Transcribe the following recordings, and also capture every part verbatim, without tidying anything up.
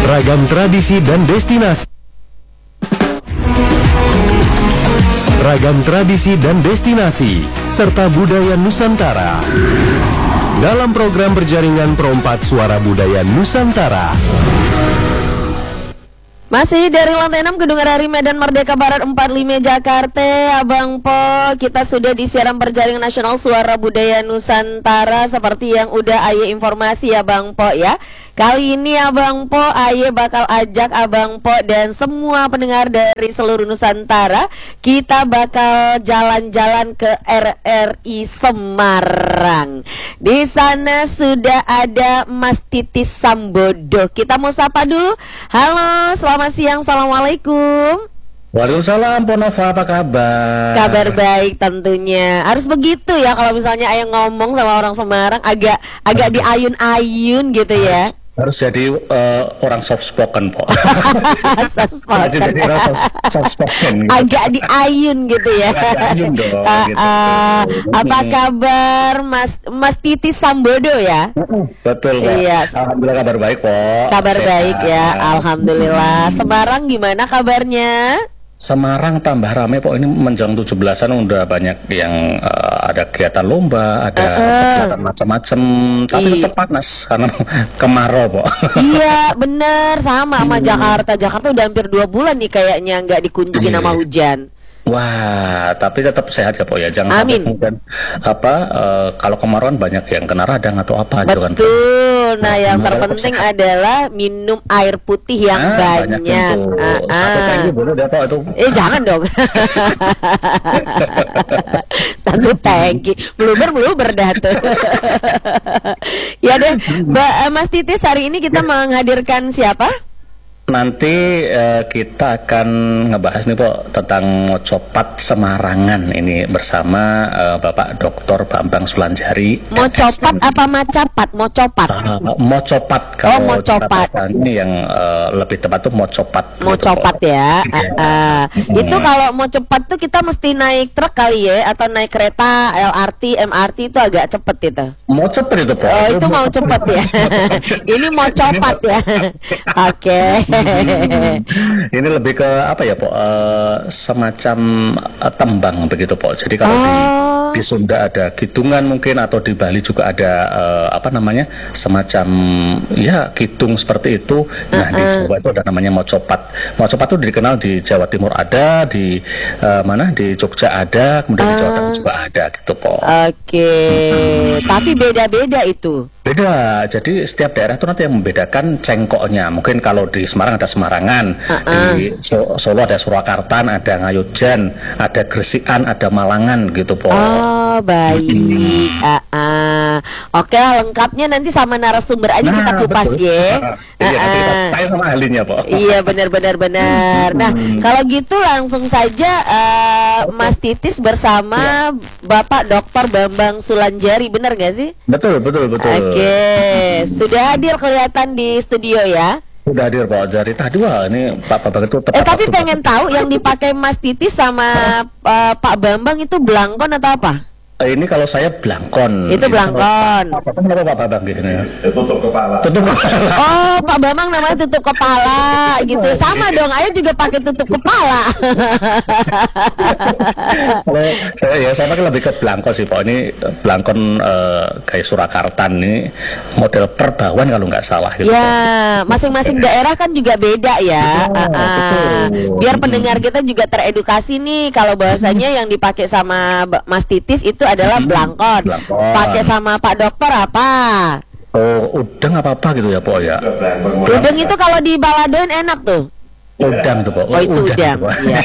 Ragam tradisi dan destinasi. Ragam tradisi dan destinasi serta budaya Nusantara dalam program berjaringan Perompat Suara Budaya Nusantara. Masih dari lantai enam Gedung R R I Medan Merdeka Barat empat puluh lima Jakarta, Abang Po. Kita sudah di siaran perjaringan nasional Suara Budaya Nusantara. Seperti yang udah Aye informasi ya Bang Po ya. Kali ini Abang Po, Aye bakal ajak Abang Po dan semua pendengar dari seluruh Nusantara, kita bakal jalan-jalan ke R R I Semarang. Di sana sudah ada Mas Titis Sambodo. Kita mau sapa dulu. Halo, selamat siang, assalamualaikum. Waalaikumsalam, Ponova, apa kabar? Kabar baik tentunya. Harus begitu ya kalau misalnya Ayah ngomong sama orang Semarang agak agak diayun-ayun gitu ya. Harus jadi uh, orang soft spoken, Po. soft spoken. Jadi orang soft, soft spoken. Gitu. Agak diayun gitu ya. Diayun dong. Uh, gitu. uh, apa kabar Mas Mas Titis Sambodo ya? Betul, Pak. Iya. Alhamdulillah kabar baik, Po. Kabar Sehat. baik ya, alhamdulillah. Semarang gimana kabarnya? Semarang tambah rame, Po. Ini menjelang tujuh belasan udah banyak yang uh, ada kegiatan lomba, ada uh, uh. kegiatan macam-macam, tapi Iyi. tetap panas karena kemarau, Po. Iya, bener, sama sama Jakarta. Jakarta udah hampir dua bulan nih kayaknya nggak dikunjungi sama hujan. Wah, tapi tetap sehat ya, Po ya. Jangan Amin. sampai kemudian apa uh, kalau kemarauan banyak yang kena radang atau apa gitu kan. Betul. Nah, yang terpenting adalah minum air putih yang ah, banyak. banyak Ah, Satu ah. tangki boleh deh, Po, itu. Eh, jangan dong. Satu tangki. Bluber-bluber dah tuh. Ya deh, Mbak Mas Titis, hari ini kita menghadirkan siapa? Nanti uh, kita akan ngebahas nih, Po, tentang Mocopat Semarangan ini bersama uh, Bapak Doktor Bambang Sulanjari. Mocopat apa macapat? Mocopat. Uh, Mocopat. Oh, Mocopat. Ini yang uh, lebih tepat tuh Mocopat. Mocopat gitu, ya. Ya. Uh, uh. Hmm. Itu kalau mau cepat tuh kita mesti naik truk kali ya, atau naik kereta, L R T, M R T itu agak cepet itu. Mau cepet itu, Po. Oh, itu mau cepet ya. Ini mau copat ya. Oke. Hmm. Ini lebih ke apa ya, Po? Uh, semacam uh, tembang begitu, Po. Jadi kalau oh. di di Sunda ada kidungan mungkin, atau di Bali juga ada uh, apa namanya semacam ya kidung seperti itu. Nah, uh-uh. di Jawa itu ada namanya mocopat. Mocopat itu dikenal di Jawa Timur ada, di uh, mana di Jogja ada, kemudian uh. di Jawa Tengah juga ada gitu, Po. Oke. Okay. Hmm. Tapi beda-beda itu. Beda, jadi setiap daerah itu nanti yang membedakan cengkoknya. Mungkin kalau di Semarang ada Semarangan, uh-uh. di Solo ada Surakarta, ada Ngayogjan, ada Gresikan, ada Malangan gitu, Po. Oh, baik. Hmm. Uh-uh. Oke, lengkapnya nanti sama narasumber aja nah, kita kupas betul. ya. Iya, uh-uh. nanti kita tanya sama ahlinya, Po. Iya, benar-benar benar. Nah, hmm. kalau gitu langsung saja uh, Mas Titis bersama ya. Bapak Doktor Bambang Sulanjari, benar nggak sih? Betul, betul, betul. Oke. Oke, sudah hadir kelihatan di studio ya? Sudah hadir, Pak. Dari tadi wah ini Pak Bambang itu tepat. Eh tapi pengen tahu yang dipakai Mas Titis sama uh, Pak Bambang itu belangkon atau apa? Ini kalau saya belangkon. Itu belangkon. Apa namanya Pak Bambang gitu ya? Tutup kepala. Tutup kepala. Oh, Pak Bambang namanya tutup kepala gitu. Sama dong, Ayo juga pakai tutup kepala. Kalau saya ya sama kan lebih ke belangkon sih, Pak. Ini belangkon uh, kayak Surakarta ini model perbawan kalau nggak salah gitu. Ya, masing-masing daerah kan juga beda ya. Betul, uh, uh. betul. Biar pendengar kita juga teredukasi nih kalau bahasanya yang dipakai sama Mas Titis itu adalah belangkon. Belangkon. Pakai sama Pak Dokter apa? Oh, udang apa apa gitu ya, Po ya. Udang itu kalau di baladoin enak tuh. Udang tuh, Po. Oh, itu udang. udang. Iya.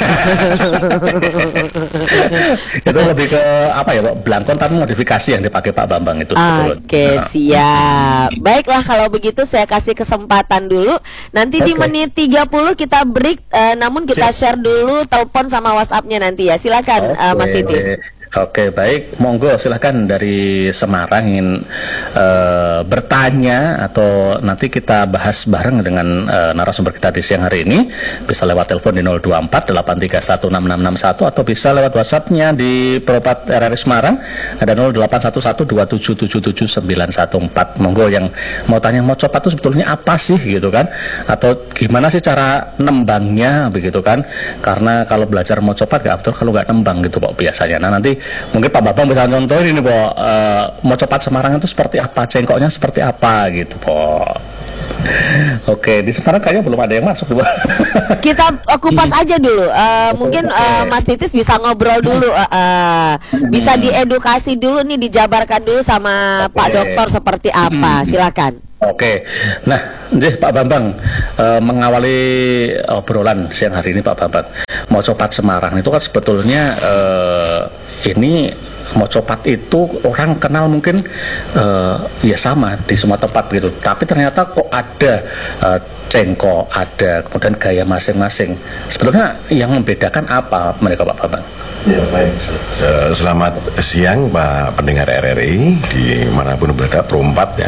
Itu lebih ke apa ya, Pak? Belangkon tapi modifikasi yang dipakai Pak Bambang itu. Oke, okay, siap. Baiklah kalau begitu saya kasih kesempatan dulu. Nanti okay. di menit tiga puluh kita break, uh, namun kita siap. share dulu telepon sama WhatsApp-nya nanti ya. Silakan okay. uh, Mas Titis. Oke, baik, monggo silahkan dari Semarang ingin uh, bertanya atau nanti kita bahas bareng dengan uh, narasumber kita di siang hari ini, bisa lewat telepon di nol dua empat delapan tiga satu enam enam enam satu atau bisa lewat WhatsApp-nya di Propat R R I Semarang ada nol delapan satu satu dua tujuh tujuh tujuh sembilan satu empat. Monggo yang mau tanya mau copat itu sebetulnya apa sih gitu kan, atau gimana sih cara nembangnya begitu kan, karena kalau belajar mau copat gak betul kalau nggak nembang gitu Pak biasanya. Nah nanti mungkin Pak Babang bisa contohin ini Pak, uh, mau copat Semarang itu seperti apa, cengkoknya seperti apa gitu Pak. Oke, di Semarang kayaknya belum ada yang masuk Pak. Kita uh, kupas aja dulu, uh, mungkin uh, Mas Titis bisa ngobrol dulu, uh, uh, bisa diedukasi dulu nih, dijabarkan dulu sama Pak Dokter seperti apa, silakan. Oke, nah, jadi Pak Bambang uh, mengawali obrolan siang hari ini Pak Bambang, mau copat Semarang itu kan sebetulnya uh, ini mau copat itu orang kenal mungkin uh, ya sama di semua tempat gitu, tapi ternyata kok ada uh, cengkok, ada kemudian gaya masing-masing. Sebetulnya yang membedakan apa mereka Pak Bambang? Ya baik. Selamat siang Pak pendengar R R I dimanapun berada, Perempat ya.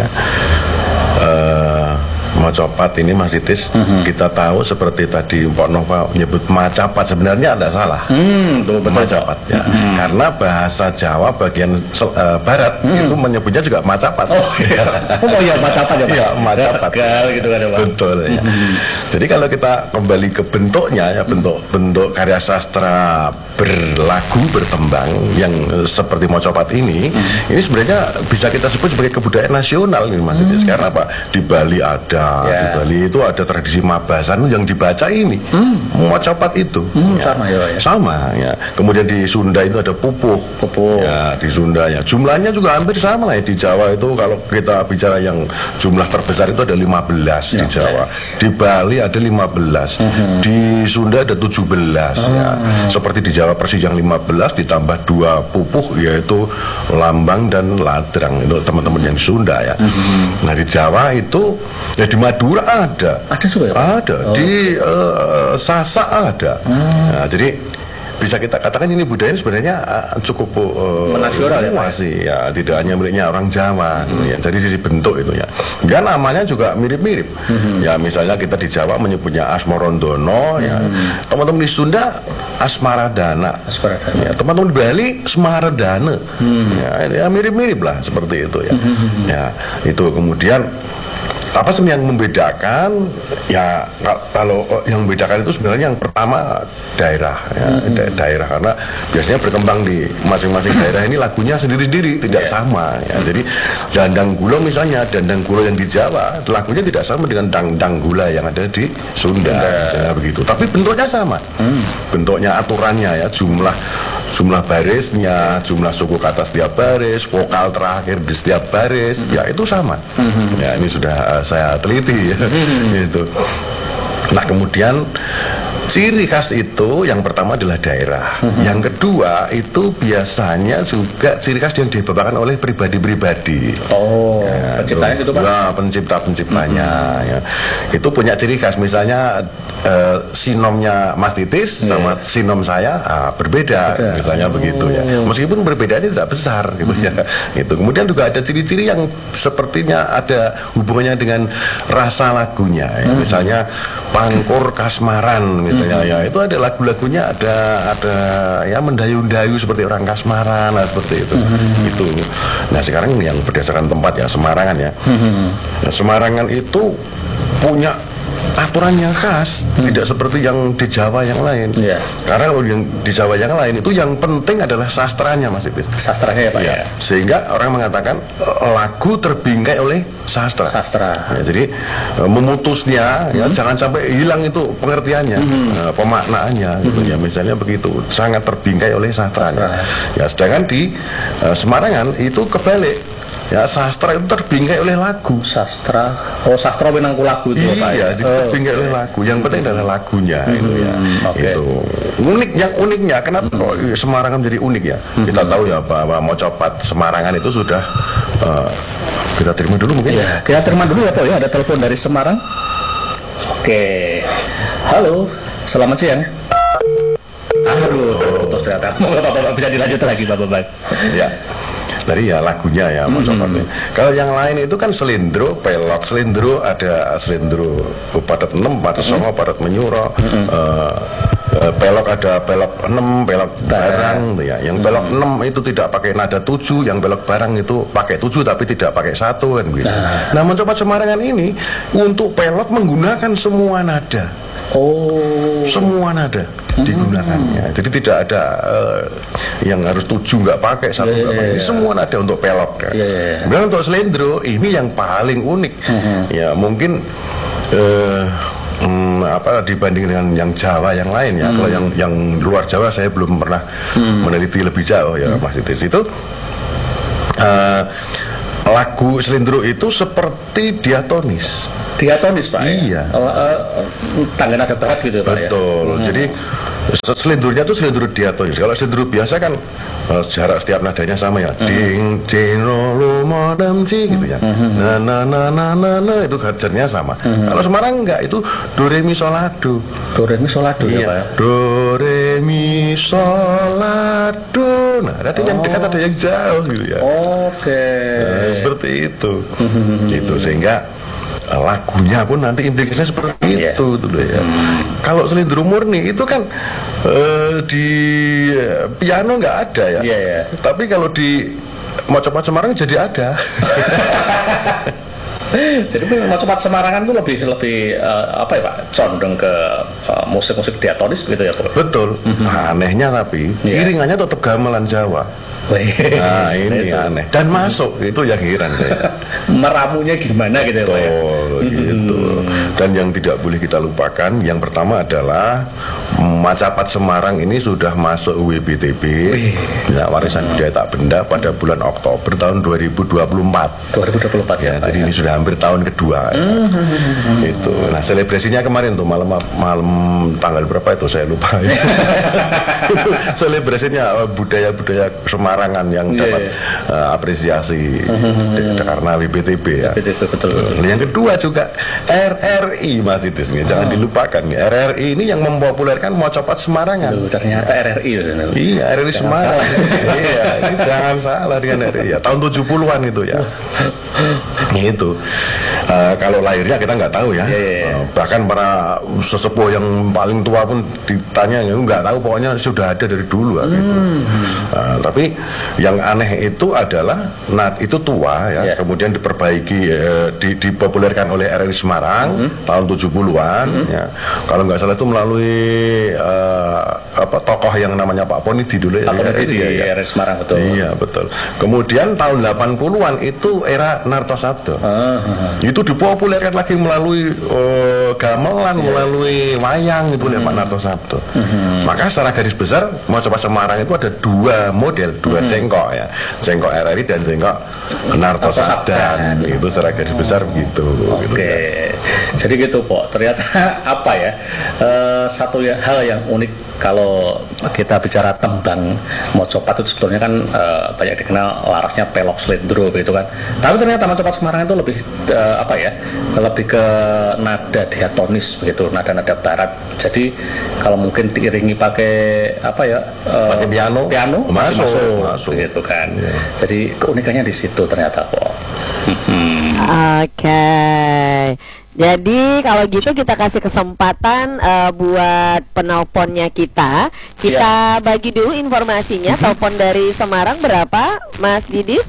Uh, mau copat ini Mas Titis, mm-hmm. kita tahu seperti tadi Pak Nova menyebut macapat, sebenarnya ada salah. Hmm, betul, betul. Macapat ya. Mm-hmm. Karena bahasa Jawa bagian uh, barat mm-hmm. itu menyebutnya juga macapat. Oh iya. Oh ya macapat ya Pak. Iya, macapat. Tegal gitu kan ya Pak. Betul ya. Mm-hmm. Jadi kalau kita kembali ke bentuknya ya, bentuk-bentuk karya sastra berlagu bertembang yang seperti mau copat ini, mm-hmm. ini sebenarnya bisa kita sebut sebagai kebudayaan nasional ini Mas Titis. Mm-hmm. Karena apa? Di Bali ada yeah. Di Bali itu ada tradisi mabasan yang dibaca ini, hmm. mau copat itu, hmm, ya. sama ya, ya. Sama ya. Kemudian di Sunda itu ada pupuh, pupuh. Ya di Sunda ya. Jumlahnya juga hampir sama lah ya. Di Jawa itu kalau kita bicara yang jumlah terbesar itu ada lima belas di Jawa. Di Bali ada lima belas, hmm. di Sunda ada tujuh belas hmm. ya. Seperti di Jawa persis yang lima belas ditambah dua pupuh yaitu lambang dan ladrang itu teman-teman yang di Sunda ya. Hmm. Nah di Jawa itu ya di Madura ada, ada juga ya? Ada oh. Di uh, Sasak ada. Hmm. Nah, jadi bisa kita katakan ini budaya sebenarnya uh, cukup uh, menasional ya, masih ya, tidak hanya miliknya orang Jawa. Hmm. Ya, dari sisi bentuk itu ya. Dan namanya juga mirip-mirip. Hmm. Ya misalnya kita di Jawa menyebutnya Asmarondono, hmm. ya. Teman-teman di Sunda Asmaradana. Asmaradana. Ya, teman-teman di Bali Semaradana. Hmm. Ya, ya mirip-mirip lah seperti itu ya. Hmm. Ya itu kemudian. Apa sih yang membedakan? Ya kalau yang membedakan itu sebenarnya yang pertama daerah, ya, mm-hmm. da- daerah karena biasanya berkembang di masing-masing daerah ini lagunya sendiri-sendiri tidak yeah. sama. Ya. Jadi Dandang Gulo misalnya, Dandang Gulo yang di Jawa lagunya tidak sama dengan Dangdang Gula yang ada di Sunda, yeah. misalnya begitu. Tapi bentuknya sama, mm. bentuknya aturannya ya, jumlah jumlah barisnya, jumlah suku kata setiap baris, vokal terakhir di setiap baris, mm. ya itu sama. Mm-hmm. Ya ini sudah uh, saya teliti ya. Hmm. Gitu. Nah kemudian ciri khas itu yang pertama adalah daerah. Hmm. Yang kedua itu biasanya juga ciri khas yang dibawakan oleh pribadi-pribadi. Oh, ya, penciptanya itu Pak? Ya, pencipta-penciptanya. Hmm. Ya. Itu punya ciri khas. Misalnya uh, sinomnya Mas Titis yeah. sama sinom saya ah, berbeda. Beda. Misalnya oh. begitu ya. Meskipun perbedaannya tidak besar gitu hmm. ya. Itu. Kemudian juga ada ciri-ciri yang sepertinya ada hubungannya dengan rasa lagunya. Ya. Hmm. Misalnya Pangkur Kasmaran misalnya. Ya, ya itu ada lagu-lagunya, ada ada ya mendayu-dayu seperti orang Kasmaran lah, seperti itu. Mm-hmm. Itu. Nah sekarang yang berdasarkan tempat ya Semarangan ya. Mm-hmm. Nah, Semarangan itu punya aturan yang khas, hmm. tidak seperti yang di Jawa yang lain. Yeah. Karena kalau yang di Jawa yang lain itu yang penting adalah sastranya Mas Itis. Sastranya ya Pak ya. ya. Sehingga orang mengatakan lagu terbingkai oleh sastra. Sastra. Ya, jadi memutusnya hmm. ya jangan sampai hilang itu pengertiannya, hmm. uh, pemaknaannya hmm. gitu ya. Misalnya begitu, sangat terbingkai oleh sastranya. Sastra. Ya sedangkan di uh, Semarangan itu kebalik. Ya sastra itu terbingkai oleh lagu. Sastra, oh sastra benangku lagu itu iya, Pak ya? Jadi oh, terbingkai okay. oleh lagu. Yang penting adalah lagunya hmm, itu ya. Okay. Itu unik, yang uniknya kenapa hmm. oh, Semarangan jadi unik ya? Hmm. Kita tahu ya bahwa mau copat Semarangan itu sudah uh, kita terima dulu mungkin. Ya, kita terima dulu ya Pak ya. Ada telepon dari Semarang. Oke, halo, selamat siang. Aduh, putus ternyata. Bapak-bapak bisa dilanjut lagi Bapak-bapak. Ya. Dari ya lagunya ya mau copotnya. Kalau yang lain itu kan selindro, pelok, selindro ada selindro padat enam, padat songo, padat menyuro. Uh, uh, pelok ada pelok enam, pelok barang ya. Yang pelok enam itu tidak pakai nada tujuh, yang pelok barang itu pakai tujuh tapi tidak pakai satu kan gitu. Nah, mencoba Semarangan ini untuk pelok menggunakan semua nada. Oh, semua nada digunakannya. Jadi tidak ada uh, yang harus tujuh nggak pakai, satu nggak yeah, pakai. yeah. Semua nada untuk pelok kan. Yeah, yeah. Kemudian untuk selendro ini yang paling unik. Uh-huh. Ya mungkin uh, um, apa dibanding dengan yang Jawa yang lain ya. Hmm. Kalau yang yang luar Jawa saya belum pernah hmm. meneliti lebih jauh ya hmm. Mas Titis itu. Uh, lagu selindro itu seperti diatonis. Diatonis Pak? Iya. Ya? Oh, uh, tangga nada berat gitu Pak. Betul. Ya? Jadi selindurnya itu selindur diatonis. Kalau selindur biasa kan uh, jarak setiap nadanya sama ya. Uh-huh. Ding ding lo modem ci gitu ya. Uh-huh. Na na na na na na itu gajarnya sama. Uh-huh. Kalau Semarang enggak, itu do re mi sol la do. Do re mi sol la do iya. ya Pak ya. Do re mi sol la do. Nah, ada oh. yang dekat ada yang jauh gitu ya. Oke. Okay. Nah, seperti itu. Uh-huh. Gitu sehingga lagunya pun nanti implikasinya seperti yeah. itu tuh ya. Hmm. Kalau selindro murni itu kan uh, di piano nggak ada ya. Yeah, yeah. Tapi kalau di Mocopat Semarang jadi ada. Jadi Mocopat Semarangan itu lebih lebih uh, apa ya Pak? Condong ke uh, musik-musik diatonis gitu ya Pak? Betul. Mm-hmm. Nah, anehnya tapi yeah. iringannya tetap gamelan Jawa. Nah ini nah, aneh dan masuk itu yang heran saya. Meramunya gimana gitu ya Pak ya? Oh, gitu. Dan yang tidak boleh kita lupakan yang pertama adalah Macapat Semarang ini sudah masuk W B T P ya, warisan budaya tak benda pada bulan Oktober tahun dua ribu dua puluh empat. dua ribu dua puluh empat ya, ya jadi ya. Ini sudah hampir tahun kedua ya. Mm-hmm. Itu. Nah selebrasinya kemarin tuh malam malam tanggal berapa itu saya lupa ya. Itu selebrasinya budaya-budaya Semarangan yang yeah, dapat yeah. Uh, apresiasi mm-hmm. karena W B T P ya. W B T P, betul, betul. Yang kedua juga R R I Mas Itis nih, jangan oh. dilupakan ya. R R I ini yang mempopulerkan Mocopat Semarangan. Duh, ternyata R R I. Iya, R R I Semarang. Iya, ini jangan salah dengan R R I ya. Tahun tujuh puluhan itu ya. Itu. Uh, kalau lahirnya kita nggak tahu ya. Yeah, yeah, yeah. Uh, bahkan para sesepuh yang paling tua pun ditanya nggak tahu, pokoknya sudah ada dari dulu ya, gitu. Mm. Uh, tapi yang aneh itu adalah nah itu tua ya, yeah. kemudian diperbaiki uh, di, dipopulerkan oleh R R I Semarang mm-hmm. tahun tujuh puluhan mm-hmm. ya. Kalau nggak salah itu melalui uh, apa tokoh yang namanya Pak Ponidi dulu ya. Pak Ponidi di ya, R R I Semarang betul. Iya, betul. Kemudian tahun delapan puluhan itu era Nartosabdo. Uh-huh. Itu dipopulerkan lagi melalui uh, gamelan, yeah. melalui wayang itu oleh uh-huh. Pak Nartosabdo. Uh-huh. Maka secara garis besar Mocopat Semarang itu ada dua model, dua uh-huh. cengkok ya. Cengkok R R I dan cengkok Nartosabdan. Itu secara garis besar begitu. Oke. Okay. Gitu, ya. Jadi gitu Pak. Ternyata apa ya? Uh, satu ya, hal yang unik kalau kita bicara tembang Mocopat itu sebetulnya kan uh, banyak dikenal larasnya pelok selendro begitu kan. Tapi ternyata Mocopat Semarang itu lebih uh, apa ya? Lebih ke nada diatonis begitu, nada-nada barat. Jadi kalau mungkin diiringi pakai apa ya? Uh, pakai piano, piano masuk, masuk, masuk begitu kan. Yeah. Jadi keunikannya di situ ternyata kok. Hmm. Oke. Okay. Jadi kalau gitu kita kasih kesempatan uh, buat penelponnya kita. Kita ya. bagi dulu informasinya. Mm-hmm. Telepon dari Semarang berapa, Mas Didis?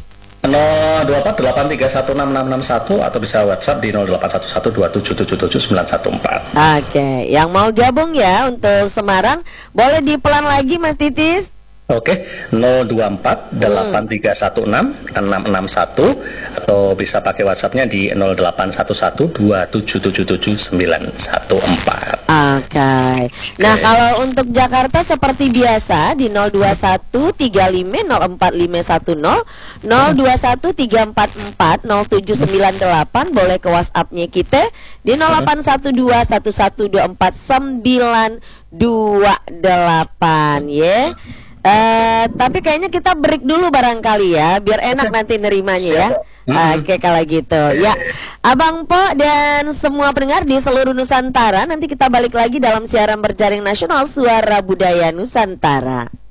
nol dua empat delapan tiga satu enam enam enam satu atau bisa WhatsApp di nol delapan satu satu dua tujuh tujuh tujuh sembilan satu empat. Oke, yang mau gabung ya untuk Semarang boleh dipelan lagi Mas Titis. Oke, nol dua empat delapan tiga satu enam enam enam satu atau bisa pakai WhatsAppnya di nol delapan satu satu dua tujuh tujuh tujuh sembilan satu empat. Oke. Okay. Nah, kalau untuk Jakarta seperti biasa di nol dua satu tiga lima nol empat lima satu nol, nol dua satu tiga empat empat nol tujuh sembilan delapan, boleh ke WhatsApp-nya kita di nol delapan satu dua satu satu dua empat sembilan dua delapan ya. Uh, tapi kayaknya kita break dulu barangkali ya, biar enak nanti nerimanya ya. Oke, okay, kalau gitu ya, Abang Po dan semua pendengar di seluruh Nusantara, nanti kita balik lagi dalam siaran berjaring nasional Suara Budaya Nusantara.